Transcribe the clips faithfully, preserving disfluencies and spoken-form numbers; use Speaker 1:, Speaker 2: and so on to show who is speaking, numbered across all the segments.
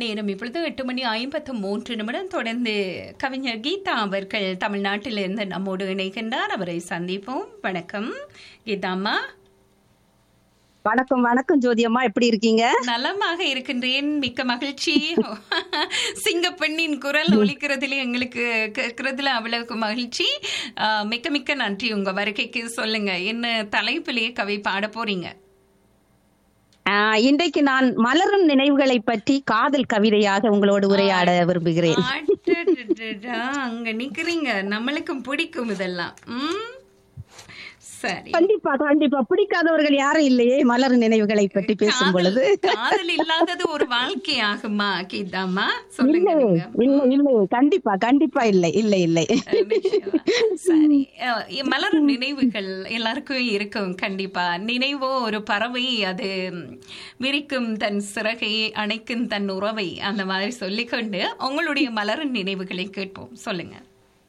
Speaker 1: நேரம் இப்பொழுது எட்டு மணி ஐம்பத்து மூன்று நிமிடம். தொடர்ந்து கவிஞர் கீதா அவர்கள் தமிழ்நாட்டிலிருந்து நம்மோடு இணைகின்றார். அவரை சந்திப்போம். வணக்கம் கீதாம்மா.
Speaker 2: வணக்கம் வணக்கம் ஜோதியம்மா, எப்படி இருக்கீங்க?
Speaker 1: நலமாக இருக்கின்றேன், மிக்க மகிழ்ச்சி. சிங்கப்பெண்ணின் குரல் ஒலிக்கிறதுல எங்களுக்கு கேட்கறதுல அவ்வளவுக்கு மகிழ்ச்சி. மிக்க மிக்க நன்றி உங்க வருகைக்கு. சொல்லுங்க, என்ன தலைப்பிலேயே கவி பாட போறீங்க?
Speaker 2: இன்றைக்கு நான் மலரும் நினைவுகளை பற்றி காதல் கவிதையாக உங்களோடு உரையாட விரும்புகிறேன்.
Speaker 1: அங்க நிக்கிறீங்க, நம்மளுக்கும் பிடிக்கும் இதெல்லாம். உம் சரி,
Speaker 2: கண்டிப்பா கண்டிப்பா. பிடிக்காதவர்கள் யாரும் இல்லையே மலரும் நினைவுகளை பற்றி பேசும் பொழுது.
Speaker 1: காதல் இல்லாதது ஒரு வாழ்க்கை ஆகுமா கீதாம்மா? சொல்லுங்க.
Speaker 2: இல்லை இல்லை, கண்டிப்பா கண்டிப்பா இல்லை இல்லை இல்லை.
Speaker 1: சரி, மலரும் நினைவுகள் எல்லாருக்கும் இருக்கும். கண்டிப்பா நினைவோ ஒரு பறவை, அது விரிக்கும் தன் சிறகை, அணைக்கும் தன் உறவை, அந்த மாதிரி சொல்லிக்கொண்டு உங்களுடைய மலரும் நினைவுகளை கேட்போம். சொல்லுங்க.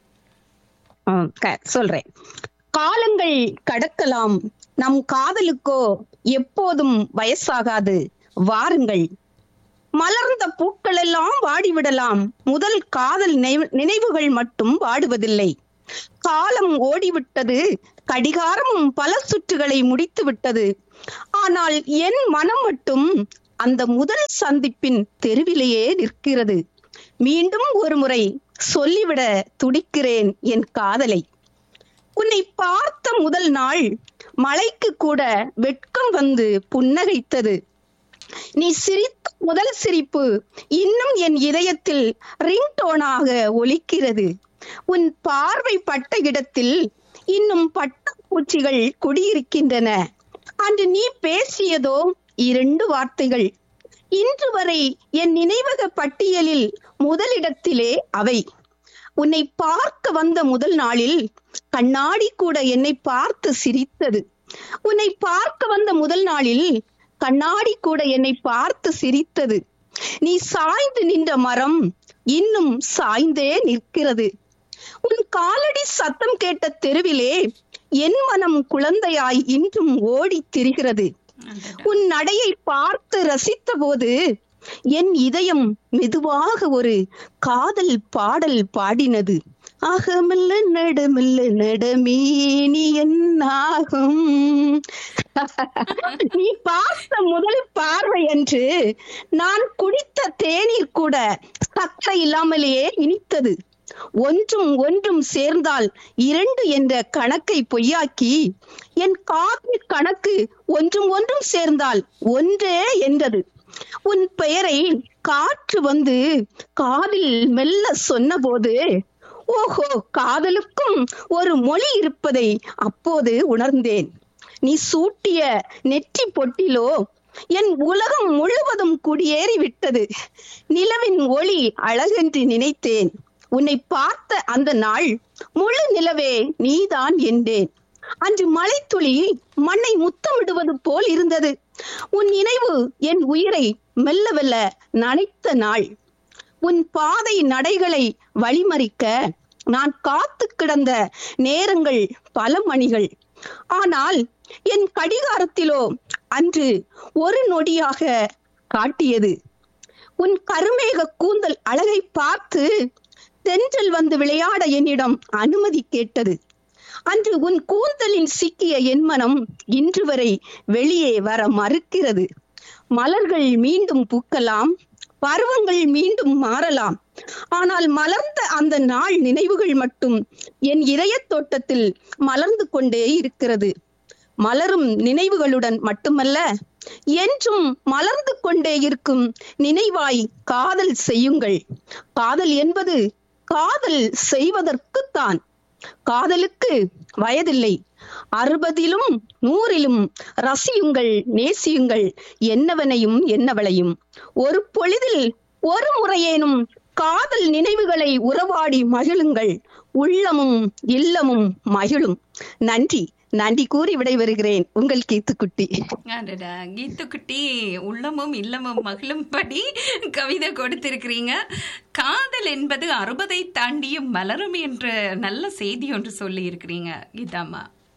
Speaker 2: சொல்றேன். காலங்கள் கடக்கலாம், நம் காதலுக்கோ எப்போதும் வயசாகாது. வாருங்கள், மலர்ந்த பூக்கள் எல்லாம் வாடிவிடலாம், முதல் காதல் நினைவுகள் மட்டும் வாடுவதில்லை. காலம் ஓடிவிட்டது, கடிகாரமும் பல சுற்றுகளை முடித்து விட்டது. ஆனால் என் மனம் மட்டும் அந்த முதல் சந்திப்பின் தெருவிலேயே நிற்கிறது. மீண்டும் ஒரு முறை சொல்லிவிட துடிக்கிறேன் என் காதலை. உன்னை பார்த்த முதல் நாள் மழைக்கு கூட வெட்கம் வந்து புன்னகைத்தது. நீ சிரித்த முதல் சிரிப்பு இன்னும் என் இதயத்தில் ரிங்டோனாக ஒலிக்கிறது. உன் பார்வை பட்ட இடத்தில் இன்னும் பட்டாம்பூச்சிகள் குடியிருக்கின்றன. அன்று நீ பேசியதோ இரண்டு வார்த்தைகள், இன்று வரை என் நினைவக பட்டியலில் முதலிடத்திலே அவை. உன்னை பார்க்க வந்த முதல் நாளில் கண்ணாடி கூட என்னை பார்த்து சிரித்தது. உன்னை பார்க்க வந்த முதல் நாளில் கண்ணாடி கூட என்னை பார்த்து சிரித்தது. நீ சாய்ந்து நின்ற மரம் இன்னும் சாய்ந்தே நிற்கிறது. உன் காலடி சத்தம் கேட்ட தெருவிலே என் மனம் குழந்தையாய் இன்றும் ஓடி திரிகிறது. உன் நடையை பார்த்து ரசித்த போது என் இதயம் மெதுவாக ஒரு காதல் பாடல் பாடினது. அகமில்ல நடமில்ல நடமீனி என்னாகும். நீ பார்த்த முதல் பார்வை என்று நான் குடித்த தேநீர் கூட சக்கரை இல்லாமலேயே இனித்தது. ஒன்றும் ஒன்றும் சேர்ந்தால் இரண்டு என்ற கணக்கை பொய்யாக்கி என் காதல் கணக்கு ஒன்றும் ஒன்றும் சேர்ந்தால் ஒன்றே என்றது. உன் பெயரை காற்று வந்து காதில் மெல்ல சொன்ன போது ஓஹோ, காதலுக்கும் ஒரு மொழி இருப்பதை அப்போது உணர்ந்தேன். நீ சூட்டிய நெற்றி பொட்டிலோ என் உலகம் முழுவதும் குடியேறி விட்டது. நிலவின் ஒளி அழகென்று நினைத்தேன். உன்னை பார்த்த அந்த நாள் முழு நிலவே நீதான் என்றேன். அன்று மழைத்துளி மண்ணை முத்தமிடுவது போல் இருந்தது. உன் நினைவு என் உயிரை மெல்ல வெல்ல நனைத்த நாள். உன் பாதை நடைகளை வழிமறிக்க நான் காத்து கிடந்த நேரங்கள் பல மணிகள். ஆனால் என் கடிகாரத்திலோ அன்று ஒரு நொடியாக காட்டியது. உன் கருமேக கூந்தல் அழகை பார்த்து தென்றல் வந்து விளையாட என்னிடம் அனுமதி கேட்டது. அன்று உன் கூந்தலில் சிக்கிய என் மனம் இன்று வரை வெளியே வர மறுக்கிறது. மலர்கள் மீண்டும் பூக்கலாம், பருவங்கள் மீண்டும் மாறலாம், ஆனால் மலர்ந்த அந்த நாள் நினைவுகள் மட்டும் என் இதய தோட்டத்தில் மலர்ந்து கொண்டே இருக்கிறது. மலரும் நினைவுகளுடன் மட்டுமல்ல, என்றும் மலர்ந்து கொண்டே இருக்கும் நினைவாய் காதல் செய்யுங்கள். காதல் என்பது காதல் செய்வதற்குத்தான். காதலுக்கு வயதில்லை. அறுபதிலும் நூறிலும் ரசியுங்கள், நேசியுங்கள் என்னவனையும் என்னவளையும். ஒரு பொழுதில் ஒரு முறையேனும் காதல் நினைவுகளை உறவாடி மகிழுங்கள். உள்ளமும் இல்லமும் மகிழும். நன்றி நன்றி கூறி விடைபெறுகிறேன். உங்கள் கீத்துக்குட்டி.
Speaker 1: கீத்துக்குட்டி உள்ளமும் இல்லமும் மகிழும்படி கவிதை கொடுத்திருக்கிறீங்க. காதல் என்பது அறுபதை தாண்டியும் மலரும் என்ற நல்ல செய்தி ஒன்று சொல்லி இருக்கிறீங்க கீதாம்மா.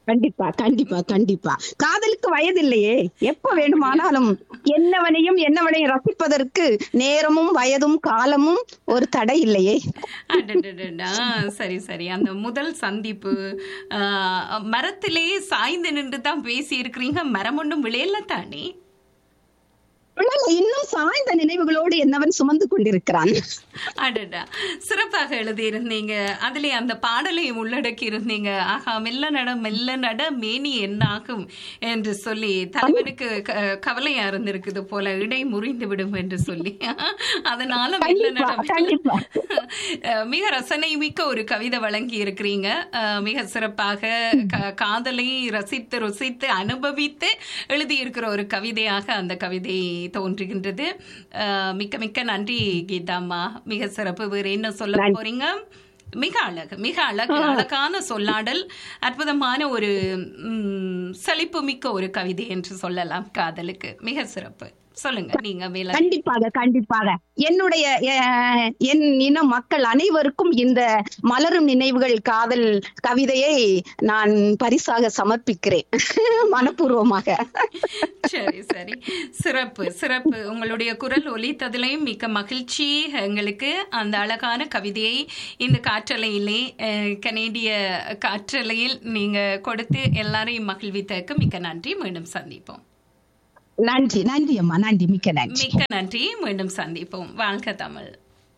Speaker 2: கண்டிப்பா கண்டிப்பா கண்டிப்பா. காதலுக்கு வயதில்லையே, எப்ப வேண்டுமானாலும் என்னவனையும் என்னவனையும் ரசிப்பதற்கு நேரமும் வயதும் காலமும் ஒரு தடை இல்லையே.
Speaker 1: அடடடடா. சரி சரி. அந்த முதல் சந்திப்பு, ஆஹ், மரத்திலே சாய்ந்து நின்று தான் பேசி இருக்கிறீங்க. மரம் ஒன்றும் விளையல தானே?
Speaker 2: பிள்ளைல இன்னும் சாய்ந்த நினைவுகளோடு என்னவன் சுமந்து கொண்டிருக்கிறான்.
Speaker 1: அடடா, சிறப்பாக எழுதியிருந்தீங்க. அதிலே அந்த பாடலையும் உள்ளடக்கி இருந்தீங்க. ஆஹா, மெல்ல நட மெல்ல நட மேனி என்னாகும் என்று சொல்லி தலைவனுக்கு க- கவலையா இருந்திருக்குது போல, இடை முறிந்து விடும் என்று சொல்லி. அதனால மெல்ல
Speaker 2: கண்டிப்பா
Speaker 1: நட
Speaker 2: கண்டிப்பா.
Speaker 1: அஹ், மிக ரசனை மிக்க ஒரு கவிதை வழங்கி இருக்கிறீங்க. அஹ், மிக சிறப்பாக க- காதலை ரசித்து ருசித்து அனுபவித்து எழுதியிருக்கிற ஒரு கவிதையாக அந்த கவிதை தோன்றுகின்றது. அஹ், மிக்க மிக்க நன்றி கீதாம்மா. மிக சிறப்பு. வேறு என்ன சொல்ல
Speaker 2: நன்றி.
Speaker 1: போறீங்க? மிக அழகு, மிக அழகு, அழகான சொல்லாடல், அற்புதமான ஒரு ம், சலிப்பு மிக்க ஒரு கவிதை என்று சொல்லலாம் காதலுக்கு. மிக சிறப்பு. சொல்லுங்க நீங்க மேல.
Speaker 2: கண்டிப்பாக கண்டிப்பாக. என்னுடைய அஹ், என் இன மக்கள் அனைவருக்கும் இந்த மலரும் நினைவுகள் காதல் கவிதையை நான் பரிசாக சமர்ப்பிக்கிறேன் மனப்பூர்வமாக.
Speaker 1: சரி சரி. சிறப்பு சிறப்பு. உங்களுடைய குரல் ஒலித்ததிலையும் மிக்க மகிழ்ச்சி எங்களுக்கு. அந்த அழகான கவிதையை இந்த காற்றலையிலே, அஹ், கனேடிய காற்றலையில் நீங்க கொடுத்து எல்லாரையும் மகிழ்வித்தற்கு மிக்க நன்றி. மீண்டும் சந்திப்போம்.
Speaker 2: நன்றி நன்றி அம்மா, நன்றி, மிக்க நன்றி.
Speaker 1: மிக்க நன்றி. மீண்டும் சந்திப்போம். வாழ்க தமிழ்.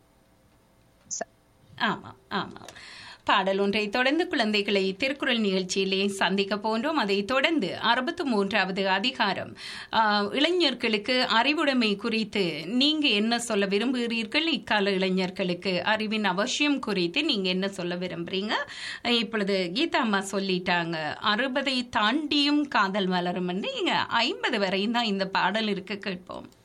Speaker 1: ஆமா ஆமா. பாடல் ஒன்றை தொடர்ந்து குழந்தைகளை திருக்குறள் நிகழ்ச்சியிலே சந்திக்க போன்றோம். அதை தொடர்ந்து அறுபத்தி மூன்றாவது அதிகாரம், ஆஹ், இளைஞர்களுக்கு அறிவுடைமை குறித்து நீங்க என்ன சொல்ல விரும்புகிறீர்கள்? இக்கால இளைஞர்களுக்கு அறிவின் அவசியம் குறித்து நீங்க என்ன சொல்ல விரும்புறீங்க? இப்பொழுது கீதா அம்மா சொல்லிட்டாங்க, அறுபதை தாண்டியும் காதல் மலரும். இங்க ஐம்பது வரையும் தான் இந்த பாடல் இருக்கு. கேட்போம்.